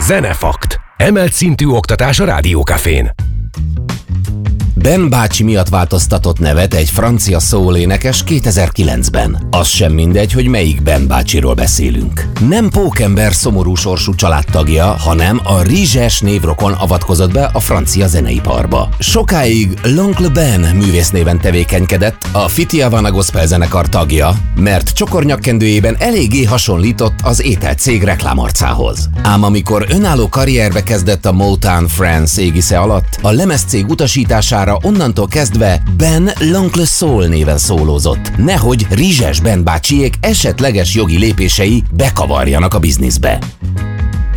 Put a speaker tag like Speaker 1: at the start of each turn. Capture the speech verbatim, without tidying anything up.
Speaker 1: Zenefakt. Emelt szintű oktatás a Rádiókafén.
Speaker 2: Ben bácsi miatt változtatott nevet egy francia soul énekes kétezer-kilencben. Az sem mindegy, hogy melyik Ben bácsiról beszélünk. Nem pókember szomorú sorsú családtagja, hanem a rizses névrokon avatkozott be a francia zeneiparba. Sokáig L'Oncle Ben művésznéven tevékenykedett, a Fitiavana Gospel zenekar tagja, mert csokornyakkendőjében eléggé hasonlított az ételcég reklámarcához. Ám amikor önálló karrierbe kezdett a Motown France égisze alatt, a lemezcég utasítására onnantól kezdve Ben L'Oncle Soul néven szólózott, nehogy rizses Ben bácsiék esetleges jogi lépései bekavarjanak a bizniszbe.